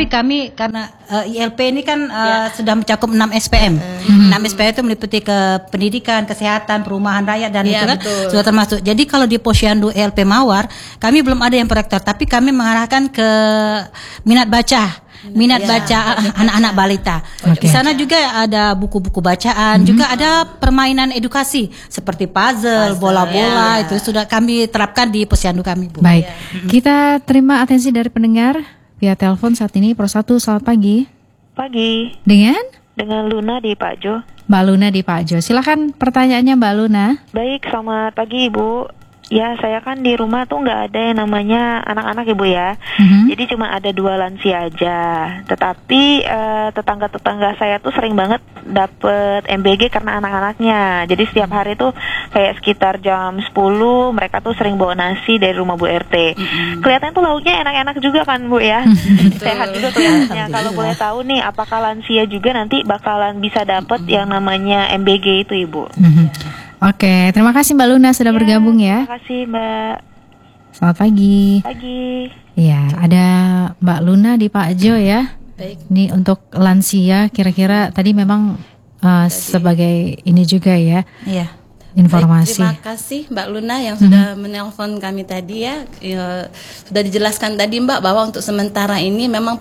Tapi kami karena ILP ini kan sudah mencakup 6 SPM. 6 SPM itu meliputi ke pendidikan, kesehatan, perumahan rakyat dan itu kan sudah termasuk. Jadi kalau di Posyandu ILP Mawar, kami belum ada yang proyektor, tapi kami mengarahkan ke minat baca. Anak-anak balita. Di sana juga ada buku-buku bacaan, juga ada permainan edukasi seperti puzzle, bola-bola itu sudah kami terapkan di posyandu kami, Bu. Baik. Kita terima atensi dari pendengar via telepon saat ini. Pro 1, selamat pagi. Pagi. Dengan Luna di Pak Jo. Mbak Luna di Pak Jo. Silakan pertanyaannya Mbak Luna. Baik, selamat pagi Ibu. Ya, saya kan di rumah tuh nggak ada yang namanya anak-anak Ibu ya. Jadi cuma ada 2 lansia aja. Tetapi tetangga-tetangga saya tuh sering banget dapet MBG karena anak-anaknya. Jadi setiap hari tuh kayak sekitar jam 10 mereka tuh sering bawa nasi dari rumah Bu RT. Kelihatan tuh lauknya enak-enak juga kan Bu ya. Sehat juga kelihatannya. Kalau boleh tahu nih, apakah lansia juga nanti bakalan bisa dapet yang namanya MBG itu Ibu? Oke, terima kasih Mbak Luna sudah bergabung ya. Terima kasih Mbak. Selamat pagi. Pagi. Iya, ada Mbak Luna di Pak Jo ya. Baik. Ini untuk lansia, kira-kira tadi memang sebagai ini juga ya. Iya. Informasi. Baik, terima kasih Mbak Luna yang sudah menelpon kami tadi ya. Sudah dijelaskan tadi Mbak bahwa untuk sementara ini memang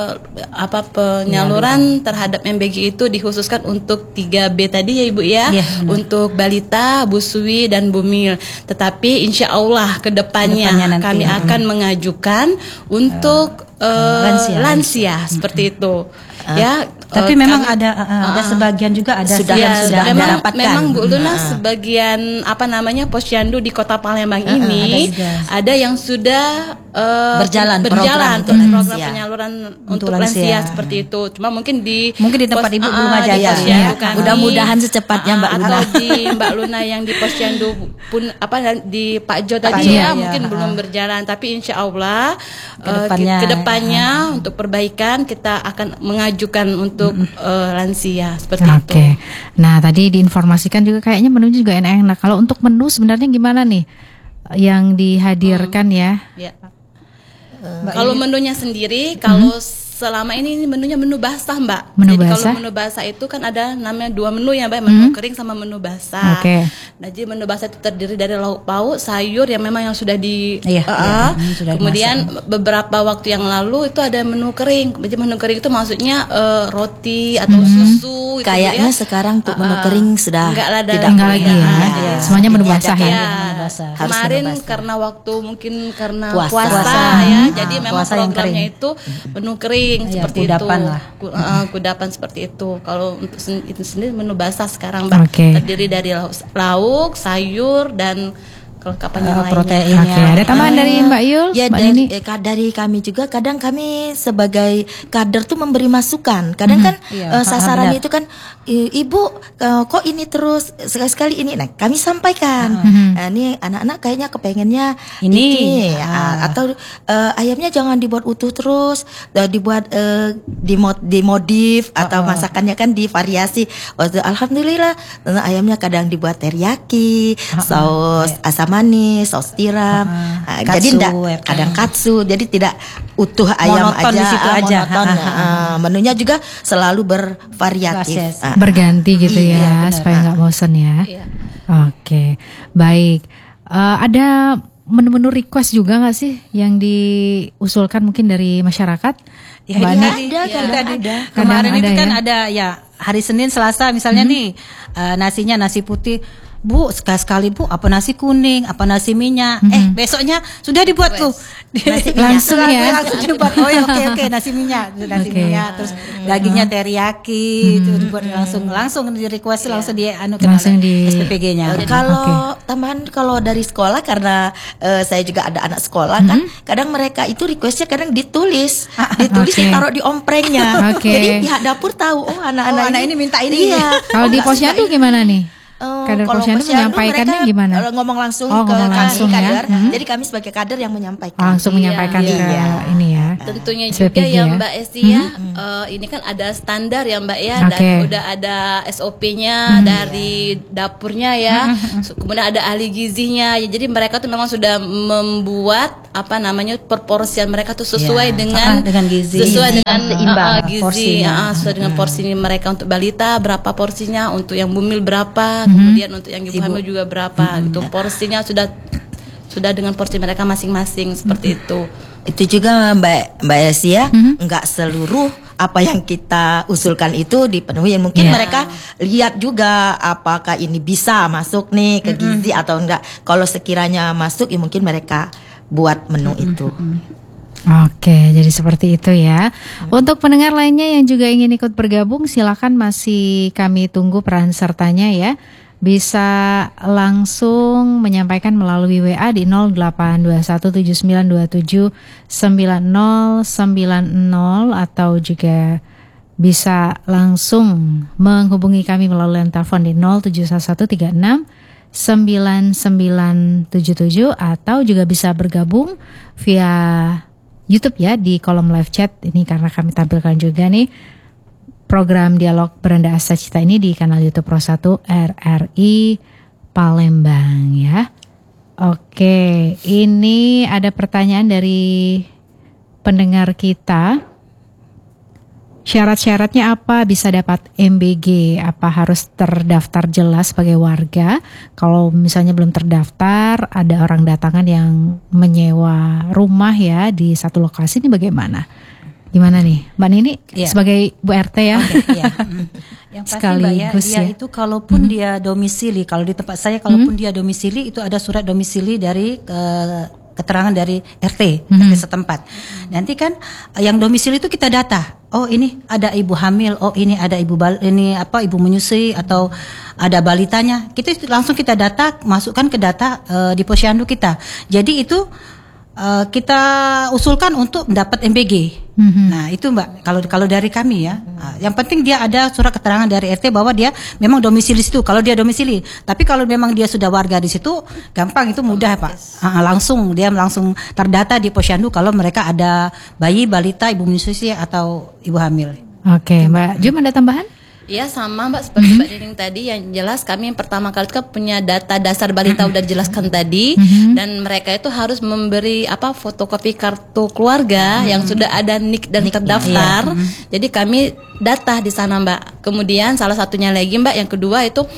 penyaluran terhadap MBG itu dikhususkan untuk 3B tadi ya Ibu ya. Untuk balita, busui dan bumil. Tetapi insya Allah kedepannya kami akan mengajukan untuk lansia seperti itu. Ya, tapi memang ada sebagian juga ada yang sudah mendapatkan. Memang Bu Luna sebagian posyandu di Kota Palembang ini ada yang sudah berjalan program penyaluran untuk lansia seperti itu. Cuma mungkin di tempat Ibu belum aja ya. Mudah-mudahan secepatnya Mbak Luna. Atau di Mbak Luna yang di posyandu pun di Pak Jo tadi mungkin belum berjalan, tapi insya Allah kedepannya untuk perbaikan kita akan mengajukan untuk lansia seperti itu. Nah tadi diinformasikan juga kayaknya menunya juga enak-enak. Kalau untuk menu sebenarnya gimana nih yang dihadirkan ya? Kalau menunya sendiri, kalau selama ini menunya menu basah Mbak. Kalau menu basah itu kan ada namanya 2 menu ya Mbak, menu kering sama menu basah. Nah jadi menu basah itu terdiri dari lauk pauk, sayur yang memang yang sudah kemudian beberapa waktu yang lalu itu ada menu kering. Jadi menu kering itu maksudnya roti atau susu. Kayaknya sekarang untuk menu kering sudah tidak lagi ya. Semuanya menu basah ya. Kemarin karena waktu mungkin karena puasa ya, jadi memang programnya itu menu kering. Seperti kudapan itu, kudapan seperti itu. Kalau untuk itu sendiri menu basah sekarang Mbak, terdiri dari lauk, sayur dan kelengkapan yang lainnya. Proteinnya. Ada tambahan dari Mbak Yul? Ya dari kami juga kadang kami sebagai kader tuh memberi masukan. Kadang kan sasaran itu kan Ibu kok ini terus sekali-sekali ini. Nah kami sampaikan. Nah, ini anak-anak kayaknya kepengennya ini. Atau ayamnya jangan dibuat utuh terus, dibuat dimodif atau masakannya kan divariasi. Alhamdulillah ayamnya kadang dibuat teriyaki, saus asam manis, saus tiram, jadi kadang katsu, jadi tidak utuh ayam monoton aja, di situ aja. Menunya juga selalu bervariatif, berganti gitu ya, supaya nggak bosan ya. Oke, baik. Ada menu-menu request juga nggak sih yang diusulkan mungkin dari masyarakat? Ya, ada. Kemarin itu kan ada ya hari Senin, Selasa misalnya nih nasinya nasi putih. Bu, sekali-sekali Bu, apa nasi kuning, apa nasi minyak. Besoknya sudah dibuat tuh. Langsung ya. Langsung dibuat. Oke, nasi minyak. Terus dagingnya teriyaki itu dibuat langsung di request langsung di langsung di SPPG-nya. Kalau tambahan kalau dari sekolah karena saya juga ada anak sekolah kan, kadang mereka itu requestnya kadang ditulis ditaruh di omprengnya. Jadi pihak dapur tahu anak-anak ini minta ini. Iya. Kalau di posyandu gimana nih? Kader posyandu menyampaikannya gimana? Ngomong langsung ke kader. ya? Jadi kami sebagai kader yang menyampaikan. Langsung menyampaikan ke ini ya. tentunya juga ya Mbak Esti ya. Ini kan ada standar ya Mbak ya, dan udah ada SOP-nya dari dapurnya ya. Kemudian ada ahli gizinya. Ya, jadi mereka tuh memang sudah membuat proporsian mereka tuh sesuai dengan gizi, sesuai dengan seimbang gizi, sesuai dengan porsi mereka. Untuk balita berapa porsinya, untuk yang bumil berapa, kemudian untuk yang ibu hamil juga berapa gitu. Porsinya sudah dengan porsi mereka masing-masing seperti itu. Itu juga Mbak Esi ya, nggak seluruh apa yang kita usulkan itu dipenuhi. Mungkin mereka lihat juga apakah ini bisa masuk nih ke gizi atau enggak. Kalau sekiranya masuk ya mungkin mereka buat menu itu. Oke, jadi seperti itu ya. Untuk pendengar lainnya yang juga ingin ikut bergabung, silakan, masih kami tunggu peran sertanya ya. Bisa langsung menyampaikan melalui WA di 082179279090 atau juga bisa langsung menghubungi kami melalui telepon di 0711369977 atau juga bisa bergabung via YouTube ya di kolom live chat ini, karena kami tampilkan juga nih program Dialog Beranda Asa Cita ini di kanal YouTube Pro 1 RRI Palembang ya. Oke, ini ada pertanyaan dari pendengar kita. Syarat-syaratnya apa bisa dapat MBG? Apa harus terdaftar jelas sebagai warga? Kalau misalnya belum terdaftar, ada orang datangan yang menyewa rumah ya di satu lokasi, ini bagaimana? Gimana nih Mbak Nini sebagai Bu RT ya? Yang pasti Mbak ya, dia itu kalaupun dia domisili, kalau di tempat saya kalaupun dia domisili itu ada surat domisili dari keterangan dari RT setempat. Nanti kan yang domisili itu kita data. Oh ini ada ibu hamil, oh ini ada ibu menyusui atau ada balitanya. Langsung kita data, masukkan ke data di posyandu kita. Jadi itu kita usulkan untuk mendapat MBG. Nah itu Mbak, kalau dari kami ya, yang penting dia ada surat keterangan dari RT bahwa dia memang domisili situ. Kalau dia domisili, tapi kalau memang dia sudah warga di situ, gampang, itu mudah Pak. Langsung terdata di posyandu kalau mereka ada bayi, balita, ibu menyusui atau ibu hamil. Oke, Mbak Jum, ada tambahan? Iya sama Mbak, seperti Mbak Nining tadi, yang jelas kami yang pertama kali itu punya data dasar balita udah dijelaskan tadi, dan mereka itu harus memberi fotokopi kartu keluarga yang sudah ada NIK dan terdaftar. Jadi kami data di sana Mbak. Kemudian salah satunya lagi Mbak, yang kedua itu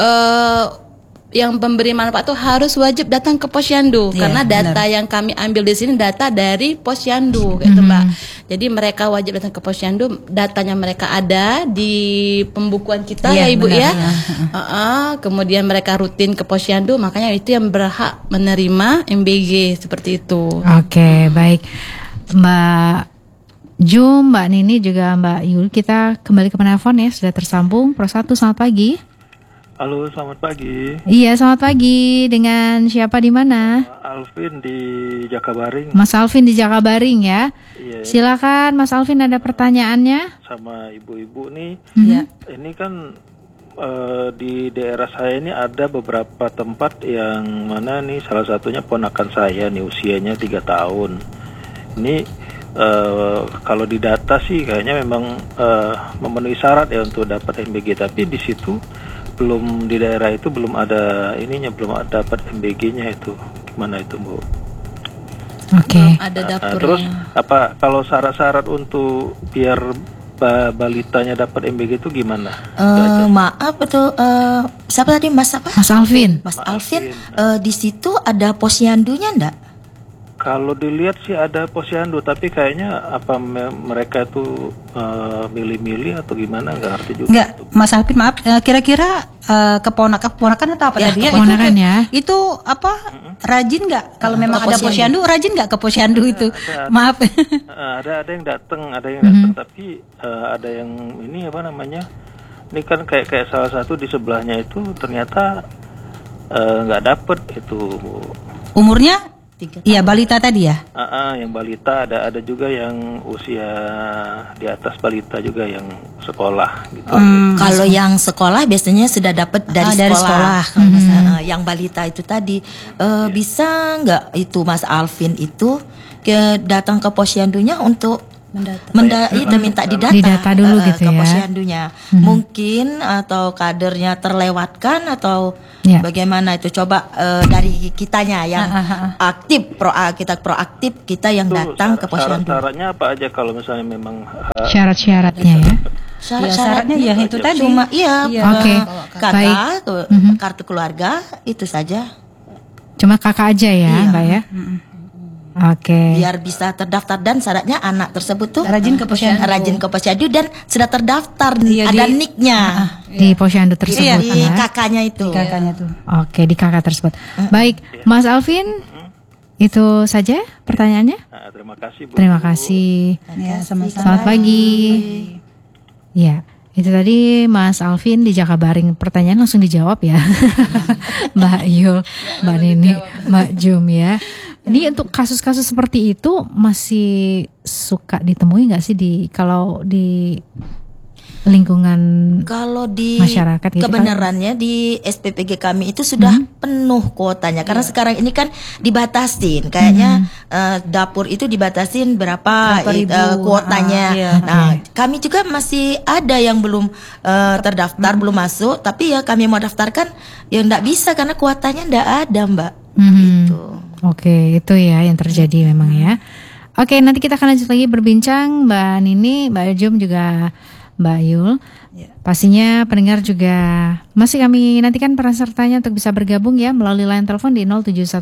yang pemberi manfaat itu harus wajib datang ke posyandu, karena data yang kami ambil di sini data dari posyandu gitu Mbak. Jadi mereka wajib datang ke posyandu, datanya mereka ada di pembukuan kita ya Ibu ya. Kemudian mereka rutin ke posyandu, makanya itu yang berhak menerima MBG seperti itu. Oke, baik Mbak Jum, Mbak Nini juga Mbak Yul, kita kembali ke penelpon ya, sudah tersambung. Pro 1, selamat pagi. Halo, selamat pagi. Iya, selamat pagi. Dengan siapa di mana? Alvin di Jakabaring. Mas Alvin di Jakabaring ya. Iya. Silakan Mas Alvin, ada pertanyaannya? Sama ibu-ibu nih. Ini kan di daerah saya ini ada beberapa tempat yang mana nih, salah satunya ponakan saya nih usianya 3 tahun. Ini kalau di data sih kayaknya memang memenuhi syarat ya untuk dapat MBG, tapi di situ belum, di daerah itu belum ada belum ada dapat MBG-nya itu. Gimana itu Bu? Oke. Ada dapurnya. Terus apa kalau syarat-syarat untuk biar balitanya dapat MBG itu gimana? Maaf itu siapa tadi Mas apa? Mas Alvin. Mas Alvin, di situ ada posyandunya enggak? Kalau dilihat sih ada posyandu, tapi kayaknya apa mereka tuh milih-milih atau gimana, nggak ngerti juga. Enggak, Mas Alvin maaf, kira-kira keponakan atau apa tadi ya? Keponakannya. Itu apa? Rajin nggak? Kalau memang ada posyandu, rajin nggak ke posyandu itu? Maaf. Ada yang datang, tapi ada yang ini apa namanya? Ini kan kayak salah satu di sebelahnya itu ternyata nggak dapet itu. Umurnya? Iya, balita tadi ya? Yang balita ada juga yang usia di atas balita juga yang sekolah gitu. Kalau yang sekolah biasanya sudah dapat dari sekolah. Yang balita itu tadi bisa nggak itu Mas Alvin itu datang ke posyandunya untuk minta didata dulu gitu ke ya. posyandunya. Mungkin atau kadernya terlewatkan atau bagaimana itu, coba dari kitanya yang aktif, proaktif kita yang datang ke posyandu. Syarat-syaratnya apa aja kalau misalnya memang syarat-syaratnya ya? Syarat-syaratnya ya itu tadi. Cuma Oke. kakak, kartu keluarga itu saja. Cuma kakak aja ya, Mbak ya. Oke. Biar bisa terdaftar, dan syaratnya anak tersebut tuh rajin ke posyandu dan sudah terdaftar, ada nicknya di posyandu tersebut. Di kakaknya itu. Oke, di kakak tersebut. Baik, Mas Alvin, itu saja pertanyaannya. Terima kasih, Bu. Terima kasih. Ya, sama-sama. Selamat pagi. Ya, itu tadi Mas Alvin di Jakabaring. Pertanyaan langsung dijawab ya. Mbak Yul, Mbak Nini, Mbak Jum ya. Ini untuk kasus-kasus seperti itu masih suka ditemui nggak sih kalau di lingkungan masyarakat gitu? Kebenarannya di SPPG kami itu sudah penuh kuotanya, karena sekarang ini kan dibatasin, kayaknya dapur itu dibatasin berapa kuotanya. Nah, kami juga masih ada yang belum terdaftar, belum masuk, tapi ya kami mau daftarkan ya nggak bisa karena kuotanya nggak ada, Mbak. Gitu. Oke, itu ya yang terjadi memang ya. Oke, nanti kita akan lanjut lagi berbincang, Mbak Nini, Mbak Jum juga Mbak Yul. Pastinya pendengar juga masih kami nantikan peran sertanya untuk bisa bergabung ya melalui line telepon di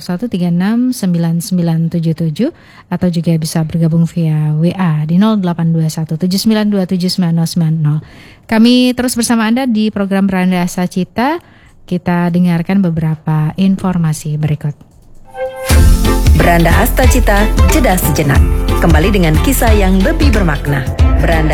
0711369977 atau juga bisa bergabung via WA di 082179279090. Kami terus bersama Anda di program Beranda Asa Cita. Kita dengarkan beberapa informasi berikut. Beranda Asta Cita, jeda sejenak. Kembali dengan kisah yang lebih bermakna. Beranda